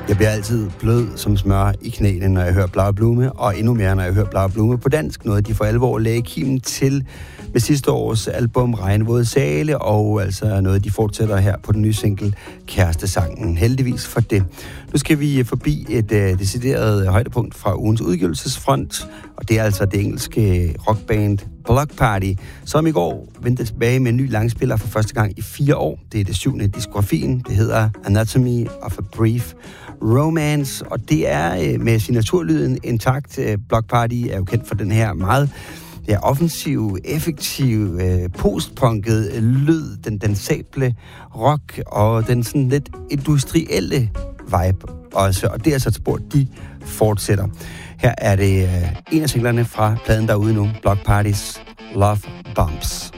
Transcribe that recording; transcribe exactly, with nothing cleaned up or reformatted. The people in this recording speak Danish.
Jeg bliver altid blød som smør i knæene, når jeg hører Blaue Blume, og endnu mere, når jeg hører Blaue Blume på dansk. Noget, de for alvor lagde kimen til med sidste års album Regnvåde Sale, og altså noget, de fortsætter her på den nye single Kærestesangen. Heldigvis for det. Nu skal vi forbi et uh, decideret højdepunkt fra ugens udgivelsesfront, og det er altså det engelske rockband Bloc Party, som i går vendte tilbage med en ny langspiller for første gang i fire år. Det er det syvende diskografien. Det hedder Anatomy of a Brief Romance, og det er med signaturlyden intakt. Bloc Party er jo kendt for den her meget ja, offensiv, effektiv, postpunket lyd, den dansable rock og den sådan lidt industrielle vibe også. Og det er altså et spor, de fortsætter. Her er det en af singlerne fra pladen derude nu, Bloc Party's Love Bumps.